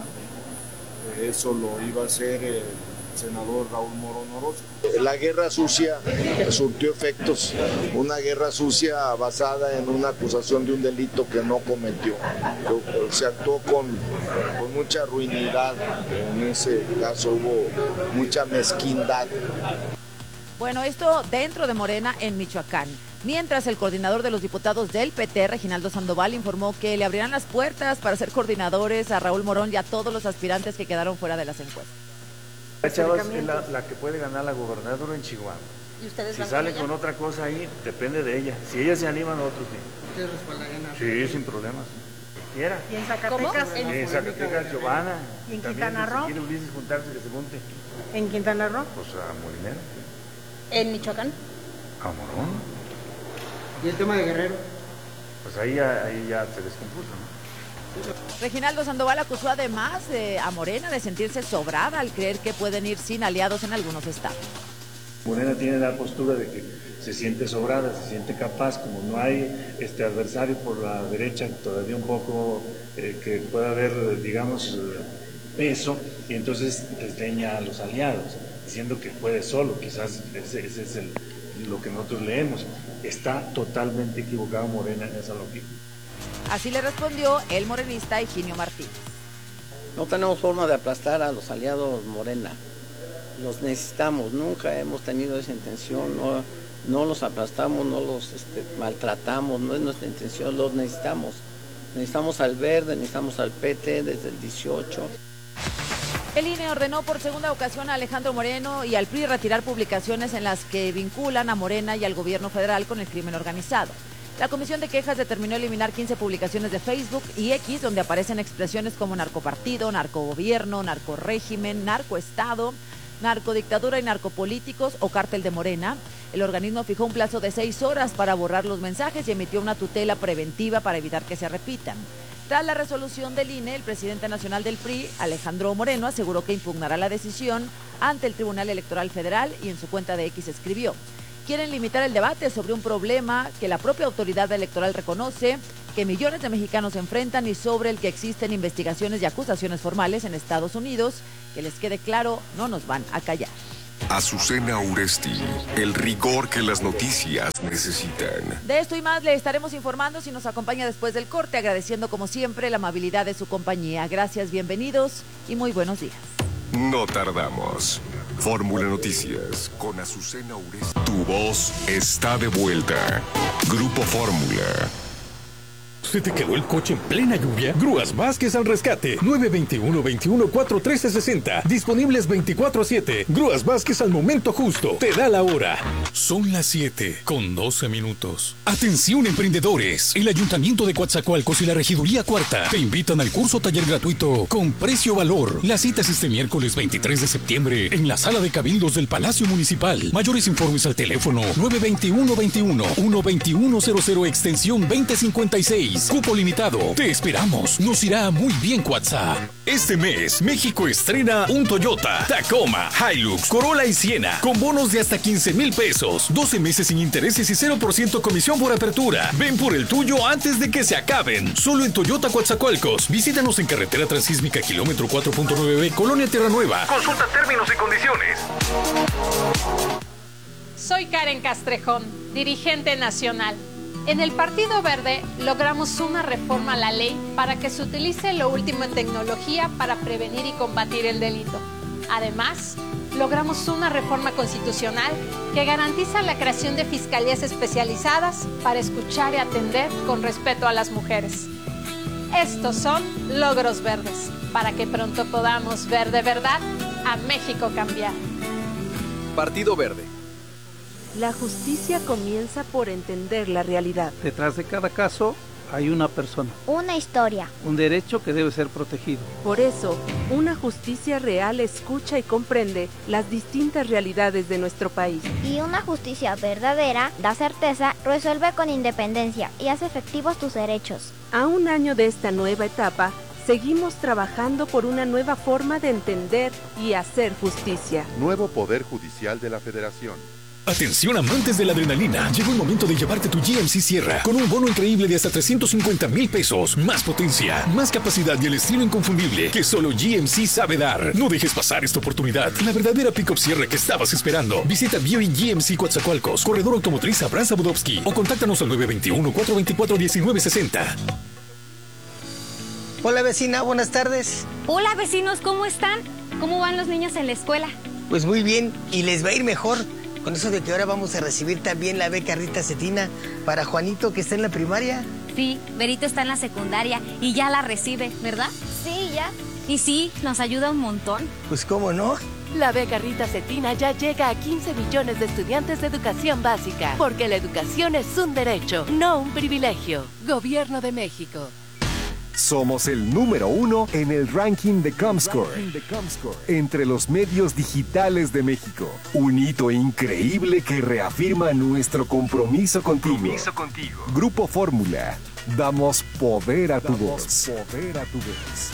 Speaker 25: Eso lo iba a hacer el senador Raúl Morón Orozco.
Speaker 26: La guerra sucia surtió efectos, una guerra sucia basada en una acusación de un delito que no cometió. Se actuó con, con mucha ruinidad, en ese caso hubo mucha mezquindad.
Speaker 16: Bueno, esto dentro de Morena en Michoacán. Mientras el coordinador de los diputados del P T, Reginaldo Sandoval, informó que le abrirán las puertas para ser coordinadores a Raúl Morón y a todos los aspirantes que quedaron fuera de las encuestas.
Speaker 27: La chava es la, la que puede ganar la gobernadora en Chihuahua.
Speaker 21: ¿Y ustedes
Speaker 27: si sale con, con otra cosa ahí, depende de ella. Si ella se anima, nosotros sí.
Speaker 21: ¿Ustedes respaldarían a
Speaker 27: Sí, sin problemas. ¿Quiera?
Speaker 21: ¿Y en Zacatecas?
Speaker 27: En, en Zacatecas, Giovanna.
Speaker 21: ¿Y en
Speaker 27: También,
Speaker 21: Quintana Roo?
Speaker 27: Si quiere Ulises juntarse, que se monte.
Speaker 21: ¿En Quintana Roo?
Speaker 27: Pues a Molinero.
Speaker 21: ¿En Michoacán?
Speaker 27: A Morón.
Speaker 21: ¿Y el tema de Guerrero?
Speaker 27: Pues ahí ya, ahí ya se descompuso, ¿no?
Speaker 16: Reginaldo Sandoval acusó además de, a Morena de sentirse sobrada al creer que pueden ir sin aliados en algunos estados.
Speaker 27: Morena tiene la postura de que se siente sobrada, se siente capaz, como no hay este adversario por la derecha, todavía un poco eh, que pueda haber, digamos, peso, y entonces desdeña a los aliados, diciendo que puede solo, quizás ese, ese es el, lo que nosotros leemos. Está totalmente equivocado Morena en esa lógica.
Speaker 16: Así le respondió el morenista Higinio Martínez.
Speaker 28: No tenemos forma de aplastar a los aliados Morena. Los necesitamos, nunca hemos tenido esa intención, no, no los aplastamos, no los este, maltratamos, no es nuestra intención, los necesitamos. Necesitamos al Verde, necesitamos al P T desde el dieciocho.
Speaker 16: El I N E ordenó por segunda ocasión a Alejandro Moreno y al P R I retirar publicaciones en las que vinculan a Morena y al gobierno federal con el crimen organizado. La Comisión de Quejas determinó eliminar quince publicaciones de Facebook y X donde aparecen expresiones como narcopartido, narcogobierno, narcorégimen, narcoestado, narcodictadura y narcopolíticos o cártel de Morena. El organismo fijó un plazo de seis horas para borrar los mensajes y emitió una tutela preventiva para evitar que se repitan. Tras la resolución del I N E, el presidente nacional del P R I, Alejandro Moreno, aseguró que impugnará la decisión ante el Tribunal Electoral Federal y en su cuenta de X escribió: quieren limitar el debate sobre un problema que la propia autoridad electoral reconoce, que millones de mexicanos enfrentan y sobre el que existen investigaciones y acusaciones formales en Estados Unidos. Que les quede claro, no nos van a callar.
Speaker 2: Azucena Uresti, el rigor que las noticias necesitan.
Speaker 16: De esto y más le estaremos informando si nos acompaña después del corte, agradeciendo como siempre la amabilidad de su compañía. Gracias, bienvenidos y muy buenos días.
Speaker 2: No tardamos. Fórmula Noticias con Azucena Uresti. Tu voz está de vuelta. Grupo Fórmula.
Speaker 3: ¿Se te quedó el coche en plena lluvia? Grúas Vázquez al rescate. nueve dos uno, veintiuno, cuatro, trece, sesenta. Disponibles veinticuatro siete. Grúas Vázquez al momento justo. Te da la hora. Son las siete con doce minutos. Atención, emprendedores. El Ayuntamiento de Coatzacoalcos y la Regiduría Cuarta te invitan al curso taller gratuito con precio valor. La cita es este miércoles veintitrés de septiembre en la sala de cabildos del Palacio Municipal. Mayores informes al teléfono nueve dos uno, veintiuno, uno, veintiuno cero cero extensión veinte cincuenta y seis. Cupo limitado. Te esperamos. Nos irá muy bien, WhatsApp. Este mes, México estrena un Toyota, Tacoma, Hilux, Corolla y Siena, con bonos de hasta quince mil pesos, doce meses sin intereses y cero por ciento comisión por apertura. Ven por el tuyo antes de que se acaben. Solo en Toyota Coatzacoalcos. Visítanos en carretera transísmica, kilómetro cuatro punto nueve B, Colonia Tierra Nueva. Consulta términos y condiciones.
Speaker 6: Soy Karen Castrejón, dirigente nacional. En el Partido Verde logramos una reforma a la ley para que se utilice lo último en tecnología para prevenir y combatir el delito. Además, logramos una reforma constitucional que garantiza la creación de fiscalías especializadas para escuchar y atender con respeto a las mujeres. Estos son logros verdes, para que pronto podamos ver de verdad a México cambiar.
Speaker 13: Partido Verde.
Speaker 7: La justicia comienza por entender la realidad.
Speaker 8: Detrás de cada caso hay una persona.
Speaker 9: Una historia.
Speaker 8: Un derecho que debe ser protegido.
Speaker 7: Por eso, una justicia real escucha y comprende las distintas realidades de nuestro país.
Speaker 9: Y una justicia verdadera da certeza, resuelve con independencia y hace efectivos tus derechos.
Speaker 7: A un año de esta nueva etapa, seguimos trabajando por una nueva forma de entender y hacer justicia.
Speaker 10: Nuevo Poder Judicial de la Federación.
Speaker 3: Atención, amantes de la adrenalina, llegó el momento de llevarte tu G M C Sierra con un bono increíble de hasta trescientos cincuenta mil pesos, más potencia, más capacidad y el estilo inconfundible que solo G M C sabe dar. No dejes pasar esta oportunidad, la verdadera pick-up Sierra que estabas esperando. Visita Bioin G M C Coatzacoalcos, Corredor Automotriz Abraham Zabudowski o contáctanos al nueve dos uno, cuatro dos cuatro, uno nueve seis cero.
Speaker 11: Hola vecina, buenas tardes.
Speaker 12: Hola vecinos, ¿cómo están? ¿Cómo van los niños en la escuela?
Speaker 11: Pues muy bien, y les va a ir mejor. Con eso de que ahora vamos a recibir también la beca Rita Cetina para Juanito, que está en la primaria.
Speaker 12: Sí, Berito está en la secundaria y ya la recibe, ¿verdad?
Speaker 9: Sí, ya.
Speaker 12: Y sí, nos ayuda un montón.
Speaker 11: Pues cómo no.
Speaker 29: La beca Rita Cetina ya llega a quince millones de estudiantes de educación básica, porque la educación es un derecho, no un privilegio. Gobierno de México.
Speaker 30: Somos el número uno en el ranking de Comscore, entre los medios digitales de México. Un hito increíble que reafirma nuestro compromiso contigo. Compromiso contigo. Grupo Fórmula. Damos poder a tu voz. Poder a tu voz.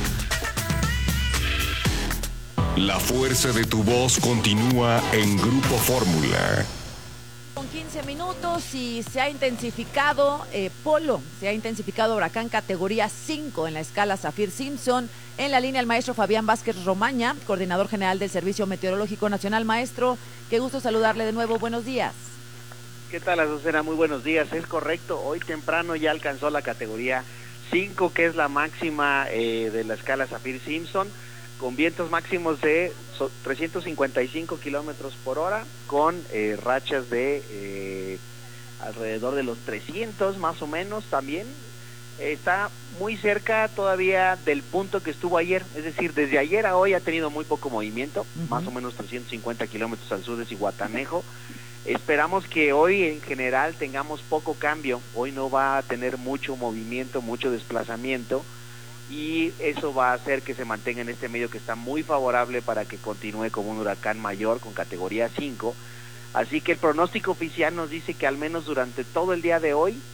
Speaker 2: La fuerza de tu voz continúa en Grupo Fórmula.
Speaker 16: Con quince minutos y se ha intensificado eh, Polo, se ha intensificado huracán categoría cinco en la escala Saffir-Simpson. En la línea el maestro Fabián Vázquez Romaña, coordinador general del Servicio Meteorológico Nacional. Maestro, qué gusto saludarle de nuevo, buenos días.
Speaker 31: ¿Qué tal, Azucena? Muy buenos días, es correcto, hoy temprano ya alcanzó la categoría cinco, que es la máxima eh, de la escala Saffir-Simpson, con vientos máximos de trescientos cincuenta y cinco kilómetros por hora, con eh, rachas de eh, alrededor de los trescientos más o menos también. Eh, está muy cerca todavía del punto que estuvo ayer, es decir, desde ayer a hoy ha tenido muy poco movimiento, uh-huh. más o menos trescientos cincuenta kilómetros al sur de Zihuatanejo. Esperamos que hoy en general tengamos poco cambio, hoy no va a tener mucho movimiento, mucho desplazamiento, y eso va a hacer que se mantenga en este medio que está muy favorable para que continúe como un huracán mayor con categoría cinco. Así que el pronóstico oficial nos dice que al menos durante todo el día de hoy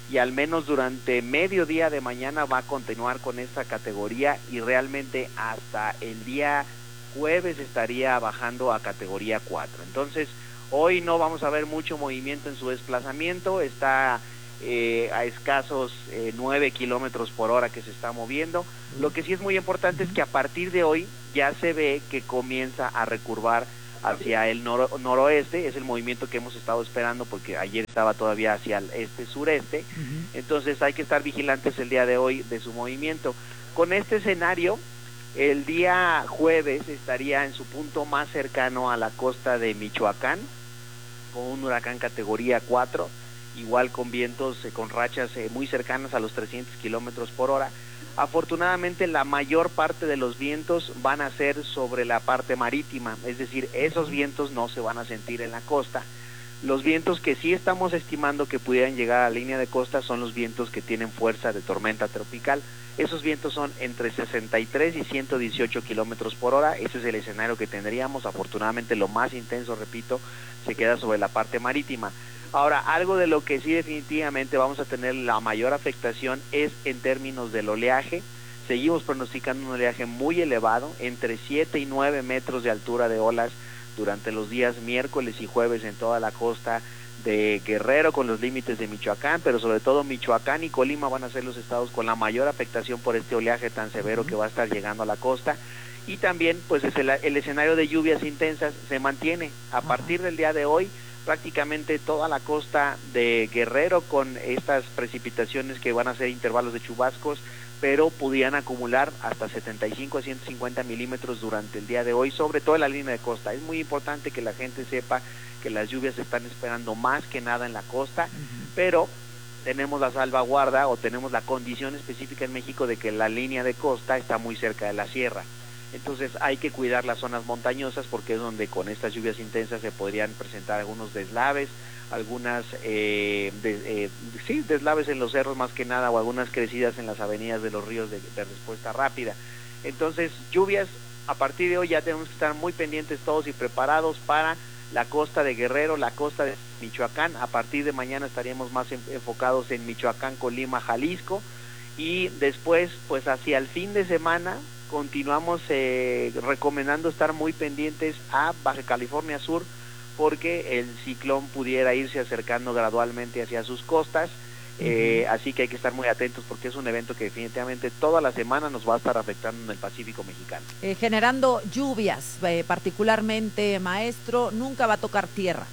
Speaker 31: y al menos durante mediodía de mañana va a continuar con esta categoría y realmente hasta el día jueves estaría bajando a categoría cuatro. Entonces, hoy no vamos a ver mucho movimiento en su desplazamiento, está eh, a escasos eh, nueve kilómetros por hora que se está moviendo. Lo que sí es muy importante es que a partir de hoy ya se ve que comienza a recurvar hacia el noro noroeste, es el movimiento que hemos estado esperando porque ayer estaba todavía hacia el este-sureste, uh-huh. Entonces hay que estar vigilantes el día de hoy de su movimiento. Con este escenario, el día jueves estaría en su punto más cercano a la costa de Michoacán, con un huracán categoría cuatro, igual con vientos, eh, con rachas eh, muy cercanas a los trescientos kilómetros por hora. Afortunadamente la mayor parte de los vientos van a ser sobre la parte marítima, es decir, esos vientos no se van a sentir en la costa. Los vientos que sí estamos estimando que pudieran llegar a la línea de costa son los vientos que tienen fuerza de tormenta tropical. Esos vientos son entre sesenta y tres y ciento dieciocho kilómetros por hora, ese es el escenario que tendríamos. Afortunadamente lo más intenso, repito, se queda sobre la parte marítima. Ahora, algo de lo que sí definitivamente vamos a tener la mayor afectación es en términos del oleaje. Seguimos pronosticando un oleaje muy elevado, entre siete y nueve metros de altura de olas durante los días miércoles y jueves en toda la costa de Guerrero con los límites de Michoacán, pero sobre todo Michoacán y Colima van a ser los estados con la mayor afectación por este oleaje tan severo que va a estar llegando a la costa. Y también pues es el, el escenario de lluvias intensas se mantiene a partir del día de hoy. Prácticamente toda la costa de Guerrero con estas precipitaciones que van a ser intervalos de chubascos, pero pudieran acumular hasta setenta y cinco a ciento cincuenta milímetros durante el día de hoy, sobre todo en la línea de costa. Es muy importante que la gente sepa que las lluvias se están esperando más que nada en la costa, uh-huh. Pero tenemos la salvaguarda o tenemos la condición específica en México de que la línea de costa está muy cerca de la sierra. Entonces hay que cuidar las zonas montañosas porque es donde con estas lluvias intensas se podrían presentar algunos deslaves, algunas eh, de, eh, sí, deslaves en los cerros más que nada o algunas crecidas en las avenidas de los ríos de, de respuesta rápida. Entonces lluvias, a partir de hoy ya tenemos que estar muy pendientes todos y preparados para la costa de Guerrero, la costa de Michoacán. A partir de mañana estaríamos más en, enfocados en Michoacán, Colima, Jalisco y después pues hacia el fin de semana continuamos eh, recomendando estar muy pendientes a Baja California Sur porque el ciclón pudiera irse acercando gradualmente hacia sus costas, eh, uh-huh. Así que hay que estar muy atentos porque es un evento que definitivamente toda la semana nos va a estar afectando en el Pacífico mexicano.
Speaker 16: Eh, generando lluvias, eh, particularmente, maestro, nunca va a tocar tierra.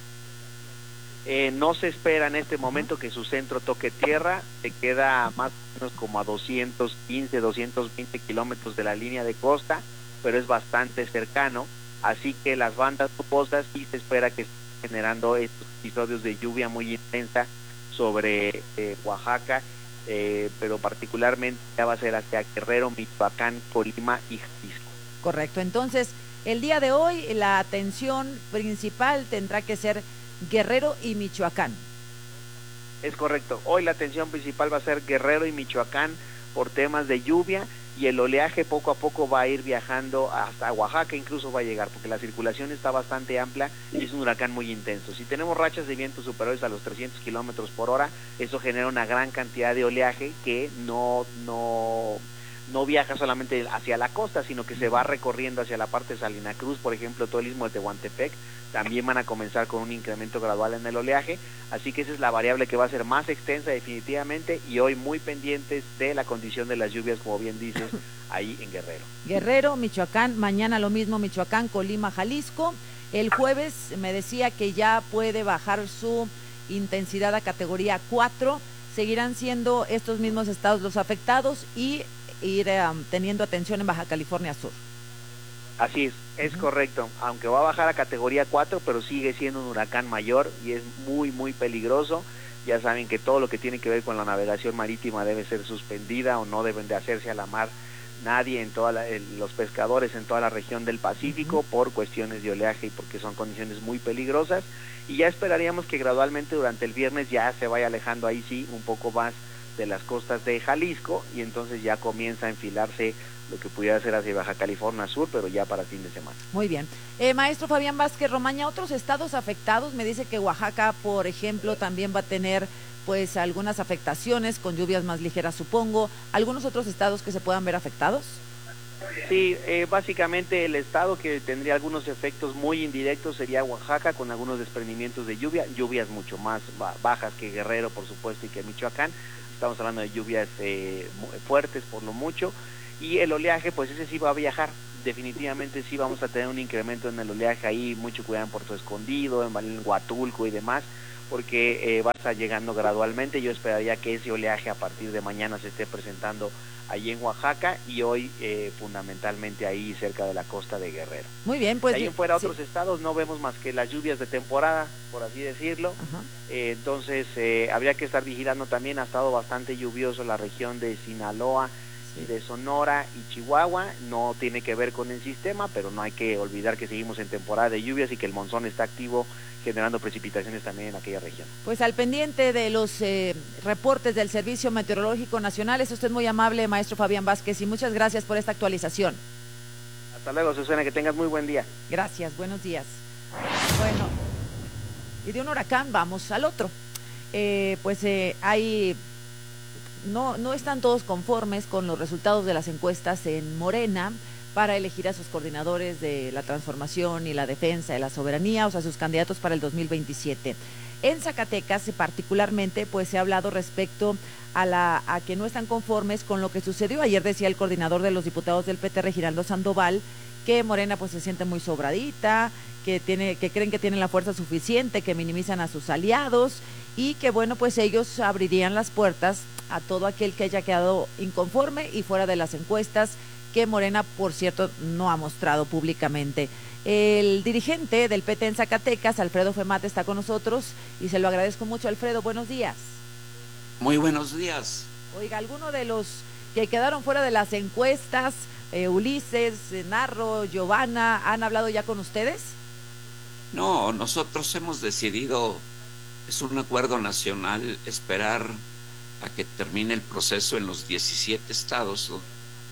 Speaker 31: Eh, no se espera en este momento que su centro toque tierra, se queda más o menos como a doscientos quince, doscientos veinte kilómetros de la línea de costa, pero es bastante cercano, así que las bandas nubosas sí se espera que estén generando estos episodios de lluvia muy intensa sobre eh, Oaxaca, eh, pero particularmente ya va a ser hacia Guerrero, Michoacán, Colima y Jalisco.
Speaker 16: Correcto, entonces el día de hoy la atención principal tendrá que ser Guerrero y Michoacán.
Speaker 31: Es correcto, hoy la atención principal va a ser Guerrero y Michoacán por temas de lluvia y el oleaje poco a poco va a ir viajando hasta Oaxaca, incluso va a llegar porque la circulación está bastante amplia y es un huracán muy intenso. Si tenemos rachas de viento superiores a los trescientos kilómetros por hora, eso genera una gran cantidad de oleaje que no, no, no viaja solamente hacia la costa, sino que se va recorriendo hacia la parte de Salina Cruz, por ejemplo, todo el istmo de Tehuantepec. También van a comenzar con un incremento gradual en el oleaje, así que esa es la variable que va a ser más extensa definitivamente y hoy muy pendientes de la condición de las lluvias, como bien dices, ahí en Guerrero.
Speaker 16: Guerrero, Michoacán, mañana lo mismo Michoacán, Colima, Jalisco. El jueves me decía que ya puede bajar su intensidad a categoría cuatro, seguirán siendo estos mismos estados los afectados y ir um, teniendo atención en Baja California Sur.
Speaker 31: Así es, es uh-huh. correcto, aunque va a bajar a categoría cuatro, pero sigue siendo un huracán mayor y es muy muy peligroso. Ya saben que todo lo que tiene que ver con la navegación marítima debe ser suspendida o no deben de hacerse a la mar nadie, en toda la, el, los pescadores en toda la región del Pacífico, uh-huh. por cuestiones de oleaje y porque son condiciones muy peligrosas, y ya esperaríamos que gradualmente durante el viernes ya se vaya alejando ahí sí un poco más de las costas de Jalisco y entonces ya comienza a enfilarse lo que pudiera ser hacia Baja California Sur, pero ya para fin de semana.
Speaker 16: Muy bien. Eh, maestro Fabián Vázquez Romaña, otros estados afectados, me dice que Oaxaca, por ejemplo, también va a tener pues algunas afectaciones con lluvias más ligeras, supongo. ¿Algunos otros estados que se puedan ver afectados?
Speaker 31: Sí, eh, básicamente el estado que tendría algunos efectos muy indirectos sería Oaxaca, con algunos desprendimientos de lluvia, lluvias mucho más bajas que Guerrero, por supuesto, y que Michoacán. Estamos hablando de lluvias eh, fuertes por lo mucho, y el oleaje, pues ese sí va a viajar. Definitivamente sí vamos a tener un incremento en el oleaje ahí, mucho cuidado en Puerto Escondido, en Huatulco y demás, porque eh, va a estar llegando gradualmente. Yo esperaría que ese oleaje a partir de mañana se esté presentando allí en Oaxaca y hoy eh, fundamentalmente ahí cerca de la costa de Guerrero.
Speaker 16: Muy bien, pues...
Speaker 31: De ahí en fuera
Speaker 16: sí.
Speaker 31: Otros estados no vemos más que las lluvias de temporada, por así decirlo. Eh, entonces eh, habría que estar vigilando también. Ha estado bastante lluvioso la región de Sinaloa, y de Sonora y Chihuahua. No tiene que ver con el sistema, pero no hay que olvidar que seguimos en temporada de lluvias y que el monzón está activo, generando precipitaciones también en aquella región.
Speaker 16: Pues al pendiente de los eh, reportes del Servicio Meteorológico Nacional. Es usted muy amable, maestro Fabián Vázquez, y muchas gracias por esta actualización.
Speaker 31: Hasta luego, Susana, que tengas muy buen día.
Speaker 16: Gracias, buenos días. Bueno, y de un huracán vamos al otro. Eh, pues eh, hay... No, no están todos conformes con los resultados de las encuestas en Morena para elegir a sus coordinadores de la transformación y la defensa de la soberanía, o sea, sus candidatos para el dos mil veintisiete. En Zacatecas, particularmente, pues se ha hablado respecto a, la, a que no están conformes con lo que sucedió. Ayer decía el coordinador de los diputados del P T, Reginaldo Sandoval, que Morena pues se siente muy sobradita, que, tiene, que creen que tienen la fuerza suficiente, que minimizan a sus aliados y que, bueno, pues ellos abrirían las puertas a todo aquel que haya quedado inconforme y fuera de las encuestas, que Morena, por cierto, no ha mostrado públicamente. El dirigente del P T en Zacatecas, Alfredo Femate, está con nosotros y se lo agradezco mucho. Alfredo, buenos días.
Speaker 1: Muy buenos días.
Speaker 16: Oiga, ¿alguno de los que quedaron fuera de las encuestas, eh, Ulises, Narro, Giovanna, han hablado ya con ustedes?
Speaker 1: No, nosotros hemos decidido, es un acuerdo nacional, esperar a que termine el proceso en los diecisiete estados, ¿no?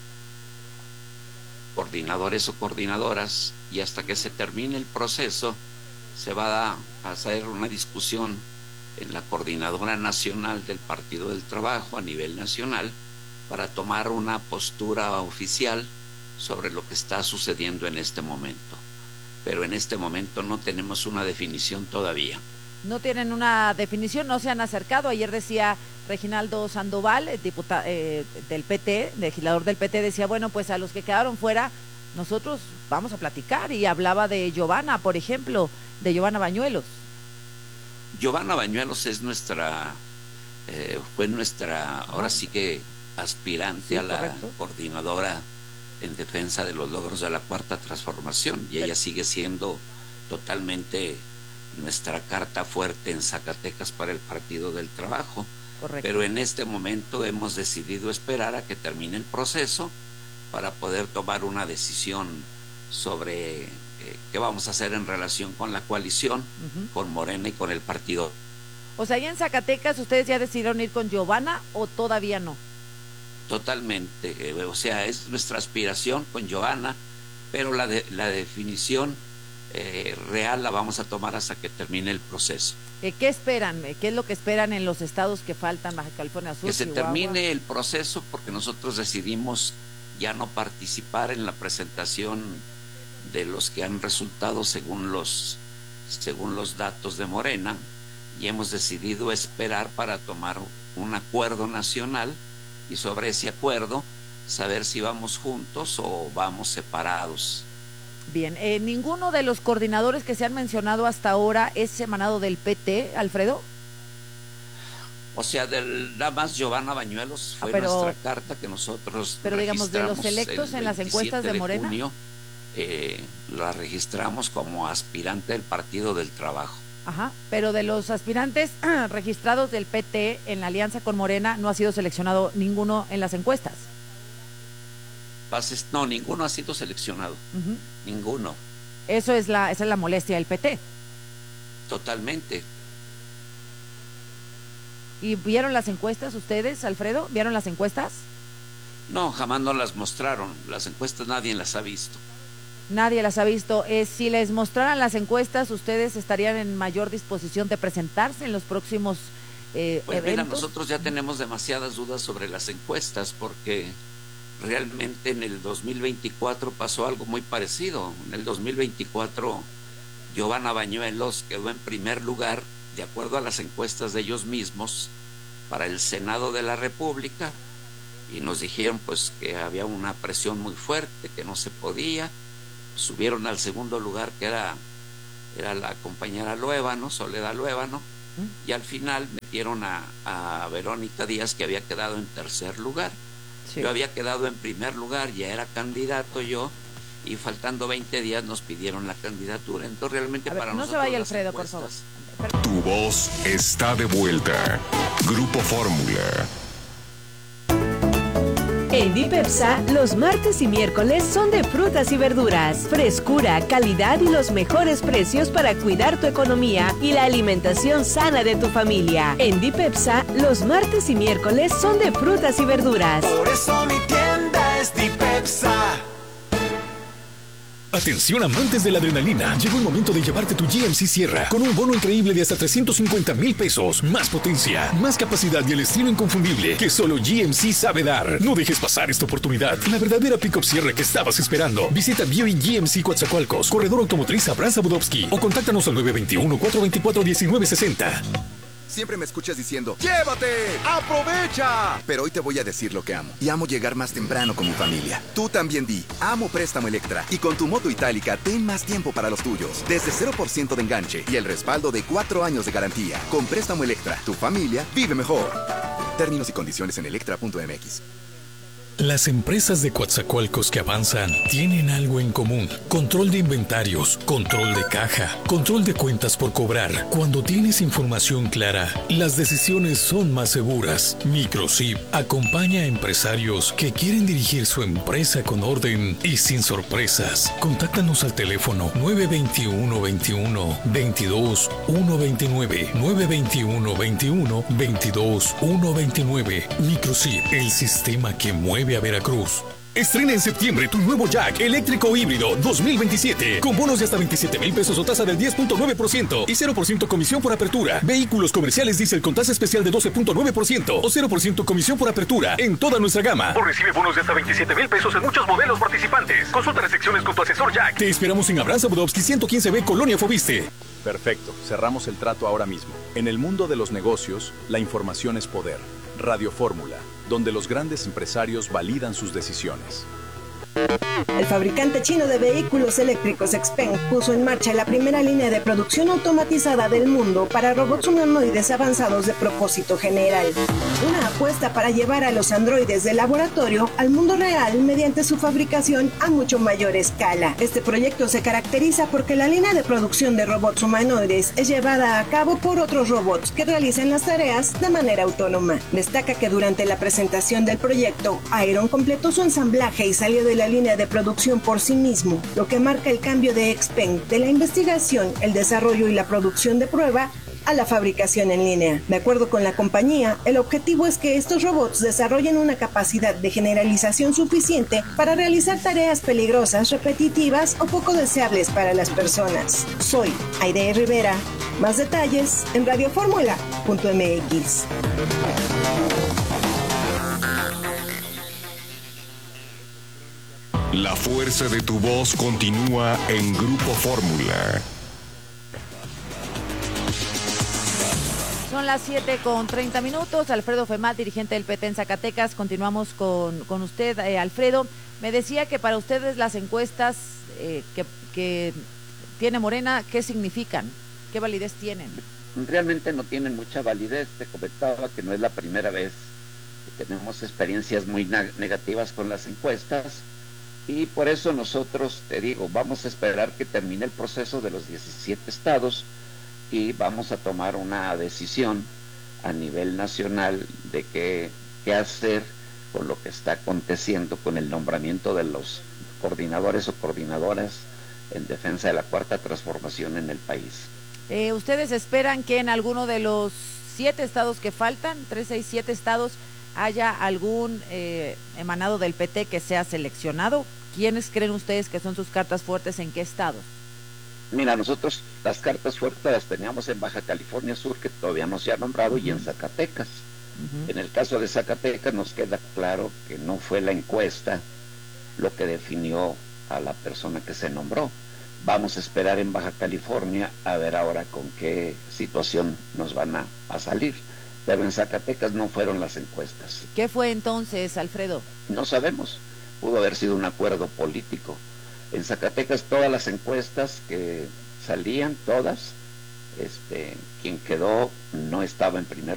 Speaker 1: Coordinadores o coordinadoras, y hasta que se termine el proceso se va a hacer una discusión en la Coordinadora Nacional del Partido del Trabajo a nivel nacional para tomar una postura oficial sobre lo que está sucediendo en este momento. Pero en este momento no tenemos una definición todavía.
Speaker 16: No tienen una definición, no se han acercado. Ayer decía Reginaldo Sandoval, diputado eh, del P T, legislador del P T, decía, bueno, pues a los que quedaron fuera, nosotros vamos a platicar, y hablaba de Giovanna, por ejemplo, de Giovanna Bañuelos.
Speaker 1: Giovanna Bañuelos es nuestra, eh, fue nuestra, ahora sí que aspirante sí, a la correcto. Coordinadora en defensa de los logros de la Cuarta Transformación, y Pero, ella sigue siendo totalmente nuestra carta fuerte en Zacatecas para el Partido del Trabajo. Correcto. Pero en este momento hemos decidido esperar a que termine el proceso para poder tomar una decisión sobre eh, qué vamos a hacer en relación con la coalición, uh-huh. con Morena y con el partido.
Speaker 16: O sea, ¿y en Zacatecas ustedes ya decidieron ir con Giovanna o todavía no?
Speaker 1: Totalmente, eh, o sea, es nuestra aspiración con Giovanna, pero la, de, la definición Eh, real la vamos a tomar hasta que termine el proceso.
Speaker 16: Eh, ¿Qué esperan? ¿Qué es lo que esperan en los estados que faltan, Baja California Sur?
Speaker 1: Que se
Speaker 16: Chihuahua?
Speaker 1: termine el proceso, porque nosotros decidimos ya no participar en la presentación de los que han resultado según los según los datos de Morena, y hemos decidido esperar para tomar un acuerdo nacional y sobre ese acuerdo saber si vamos juntos o vamos separados.
Speaker 16: Bien, eh, ¿ninguno de los coordinadores que se han mencionado hasta ahora es emanado del P T, Alfredo?
Speaker 1: O sea, del, nada más Giovanna Bañuelos fue ah, pero, nuestra carta que nosotros
Speaker 16: pero digamos, de los electos en las encuestas de, de Morena,
Speaker 1: junio, eh, la registramos como aspirante del Partido del Trabajo.
Speaker 16: Ajá, pero de los aspirantes registrados del P T en la alianza con Morena no ha sido seleccionado ninguno en las encuestas.
Speaker 1: No, ninguno ha sido seleccionado. Uh-huh. Ninguno.
Speaker 16: Eso es la, esa es la molestia del P T.
Speaker 1: Totalmente.
Speaker 16: ¿Y vieron las encuestas ustedes, Alfredo? ¿Vieron las encuestas?
Speaker 1: No, jamás no las mostraron. Las encuestas nadie las ha visto.
Speaker 16: Nadie las ha visto. Eh, si les mostraran las encuestas, ¿ustedes estarían en mayor disposición de presentarse en los próximos eh,
Speaker 1: pues
Speaker 16: eventos.
Speaker 1: Mira, nosotros ya tenemos demasiadas dudas sobre las encuestas porque realmente en el dos mil veinticuatro pasó algo muy parecido. En el dos mil veinticuatro Giovanna Bañuelos quedó en primer lugar de acuerdo a las encuestas de ellos mismos para el Senado de la República, y nos dijeron pues que había una presión muy fuerte, que no se podía. Subieron al segundo lugar, que era, era la compañera Luébano, Soledad Luébano, ¿Mm? y al final metieron a, a Verónica Díaz, que había quedado en tercer lugar. Sí. Yo había quedado en primer lugar, ya era candidato yo, y faltando veinte días nos pidieron la candidatura. Entonces realmente
Speaker 16: ver,
Speaker 1: para
Speaker 16: no
Speaker 1: nosotros
Speaker 16: se vaya,
Speaker 1: las
Speaker 16: Alfredo,
Speaker 1: encuestas...
Speaker 16: por favor.
Speaker 2: Tu voz está de vuelta. Grupo Fórmula.
Speaker 7: En Dipepsa, los martes y miércoles son de frutas y verduras, frescura, calidad y los mejores precios para cuidar tu economía y la alimentación sana de tu familia. En Dipepsa, los martes y miércoles son de frutas y verduras.
Speaker 4: Por eso mi tienda es Dipepsa.
Speaker 3: Atención amantes de la adrenalina, llegó el momento de llevarte tu G M C Sierra con un bono increíble de hasta trescientos cincuenta mil pesos, más potencia, más capacidad y el estilo inconfundible que solo G M C sabe dar. No dejes pasar esta oportunidad, la verdadera pick-up Sierra que estabas esperando. Visita Buick G M C Coatzacoalcos, Corredor Automotriz Abraham Budowski, o contáctanos al nueve dos uno, cuatro dos cuatro, uno nueve seis cero.
Speaker 5: Siempre me escuchas diciendo, ¡llévate! ¡Aprovecha! Pero hoy te voy a decir lo que amo. Y amo llegar más temprano con mi familia. Tú también di, amo Préstamo Electra. Y con tu moto itálica, ten más tiempo para los tuyos. Desde cero por ciento de enganche y el respaldo de cuatro años de garantía. Con Préstamo Electra, tu familia vive mejor. Términos y condiciones en electra punto m x.
Speaker 3: Las empresas de Coatzacoalcos que avanzan tienen algo en común: control de inventarios, control de caja, control de cuentas por cobrar. Cuando tienes información clara, las decisiones son más seguras. Microsip acompaña a empresarios que quieren dirigir su empresa con orden y sin sorpresas. Contáctanos al teléfono nueve dos uno, veintiuno, veintidós, ciento veintinueve, nueve dos uno, veintiuno, veintidós, ciento veintinueve. Microsip, el sistema que mueve a Veracruz. Estrena en septiembre tu nuevo Jack eléctrico híbrido dos mil veintisiete con bonos de hasta veintisiete mil pesos o tasa del diez punto nueve por ciento y cero por ciento comisión por apertura. Vehículos comerciales diésel con tasa especial de doce punto nueve por ciento o cero por ciento comisión por apertura en toda nuestra gama.
Speaker 14: O recibe bonos de hasta veintisiete mil pesos en muchos modelos participantes. Consulta restricciones con tu asesor Jack.
Speaker 3: Te esperamos en Abraham Budowski ciento quince B, Colonia Foviste.
Speaker 13: Perfecto, cerramos el trato ahora mismo. En el mundo de los negocios, la información es poder. Radio Fórmula, donde los grandes empresarios validan sus decisiones.
Speaker 15: El fabricante chino de vehículos eléctricos Xpeng puso en marcha la primera línea de producción automatizada del mundo para robots humanoides avanzados de propósito general. Una apuesta para llevar a los androides del laboratorio al mundo real mediante su fabricación a mucho mayor escala. Este proyecto se caracteriza porque la línea de producción de robots humanoides es llevada a cabo por otros robots que realizan las tareas de manera autónoma. Destaca que durante la presentación del proyecto, Iron completó su ensamblaje y salió de la línea de producción por sí mismo, lo que marca el cambio de Xpeng de la investigación, el desarrollo y la producción de prueba a la fabricación en línea. De acuerdo con la compañía, el objetivo es que estos robots desarrollen una capacidad de generalización suficiente para realizar tareas peligrosas, repetitivas o poco deseables para las personas. Soy Aide Rivera. Más detalles en radioformula punto m x.
Speaker 2: La fuerza de tu voz continúa en Grupo Fórmula.
Speaker 16: Son las siete con treinta minutos. Alfredo Femat, dirigente del P T en Zacatecas. Continuamos con, con usted, eh, Alfredo. Me decía que para ustedes las encuestas eh, que, que tiene Morena, ¿qué significan? ¿Qué validez tienen?
Speaker 1: Realmente no tienen mucha validez. Te comentaba que no es la primera vez que tenemos experiencias muy negativas con las encuestas. Y por eso nosotros, te digo, vamos a esperar que termine el proceso de los diecisiete estados y vamos a tomar una decisión a nivel nacional de qué, qué hacer con lo que está aconteciendo con el nombramiento de los coordinadores o coordinadoras en defensa de la cuarta transformación en el país.
Speaker 16: Eh, ¿Ustedes esperan que en alguno de los siete estados que faltan, tres, seis, siete estados, haya algún eh, emanado del P T que sea seleccionado? ¿Quiénes creen ustedes que son sus cartas fuertes en qué estados?
Speaker 1: Mira, nosotros las cartas fuertes las teníamos en Baja California Sur, que todavía no se ha nombrado, y en Zacatecas. Uh-huh. En el caso de Zacatecas nos queda claro que no fue la encuesta lo que definió a la persona que se nombró. Vamos a esperar en Baja California a ver ahora con qué situación nos van a, a salir. Pero en Zacatecas no fueron las encuestas.
Speaker 16: ¿Qué fue entonces, Alfredo?
Speaker 1: No sabemos. Pudo haber sido un acuerdo político. En Zacatecas todas las encuestas que salían, todas, este, quien quedó no estaba en primer